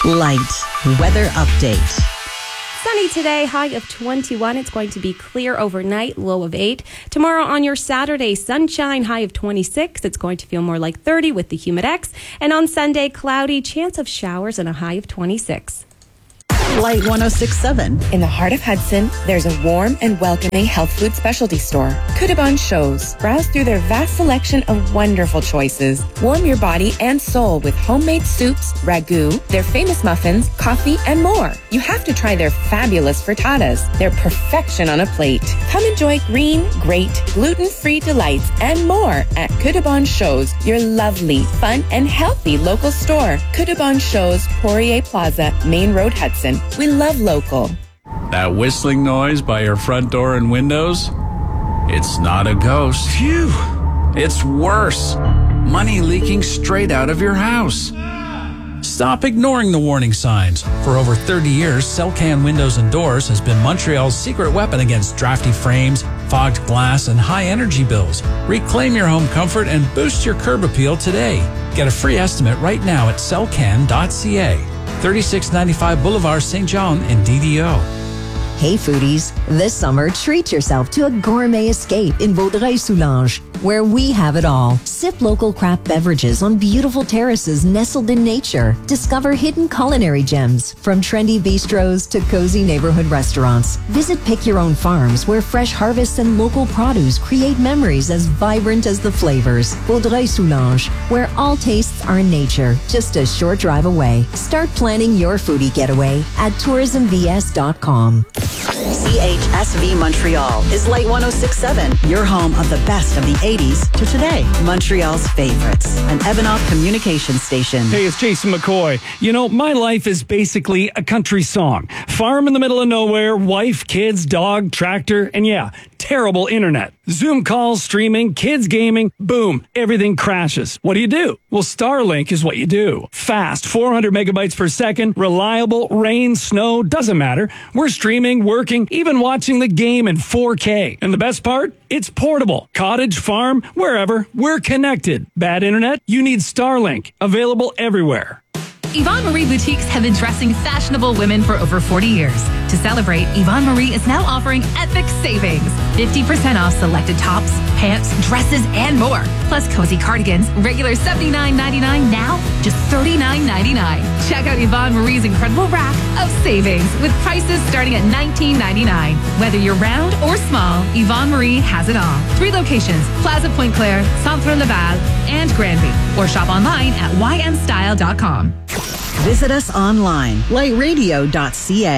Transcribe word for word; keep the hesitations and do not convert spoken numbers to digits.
Light weather update. Sunny today, high of twenty-one. It's going to be clear overnight, low of eight. Tomorrow on your Saturday, sunshine, high of twenty-six. It's going to feel more like thirty with the Humidex. And on Sunday, cloudy, chance of showers and a high of twenty-six. Light one oh six point seven. In the heart of Hudson, there's a warm and welcoming health food specialty store, Kudabon Shows. Browse through their vast selection of wonderful choices. Warm your body and soul with homemade soups, ragu, their famous muffins, coffee, and more. You have to try their fabulous frittatas. They're perfection on a plate. Come enjoy green, great, gluten-free delights and more at Kudabon Shows, your lovely, fun, and healthy local store. Kudabon Shows, Poirier Plaza, Main Road, Hudson. We love local. That whistling noise by your front door and windows? It's not a ghost. Phew! It's worse. Money leaking straight out of your house. Stop ignoring the warning signs. For over thirty years, Celcan Windows and Doors has been Montreal's secret weapon against drafty frames, fogged glass, and high energy bills. Reclaim your home comfort and boost your curb appeal today. Get a free estimate right now at celcan dot c a. thirty-six ninety-five Boulevard Saint John in D D O. Hey foodies, this summer treat yourself to a gourmet escape in Vaudreuil-Soulanges, where we have it all. Sip local craft beverages on beautiful terraces nestled in nature. Discover hidden culinary gems, from trendy bistros to cozy neighborhood restaurants. Visit Pick Your Own Farms, where fresh harvests and local produce create memories as vibrant as the flavors. Vaudreuil-Soulanges, where all tastes are nature, just a short drive away. Start planning your foodie getaway at tourism v s dot com. C H S V Montreal is Light one oh six point seven, your home of the best of the eighties to today. Montreal's favorites, an Ebenoff communication station. Hey, it's Jason McCoy. You know, my life is basically a country song. Farm in the middle of nowhere, wife, kids, dog, tractor, and yeah, terrible internet. Zoom calls, streaming, kids gaming, boom, everything crashes. What do you do? Well, Starlink is what you do. Fast, four hundred megabytes per second, reliable, rain, snow, doesn't matter. We're streaming, working, even watching the game in four K. And the best part? It's portable. Cottage, farm, wherever, we're connected. Bad internet? You need Starlink. Available everywhere. Yvonne Marie Boutiques have been dressing fashionable women for over forty years. To celebrate, Yvonne Marie is now offering epic savings. fifty percent off selected tops, pants, dresses, and more. Plus cozy cardigans, regular seventy-nine ninety-nine, now just thirty-nine ninety-nine. Check out Yvonne Marie's incredible rack of savings with prices starting at nineteen ninety-nine. Whether you're round or small, Yvonne Marie has it all. Three locations: Plaza Pointe-Claire, Centre Laval, and Granby. Or shop online at y m style dot com. Visit us online, light radio dot c a.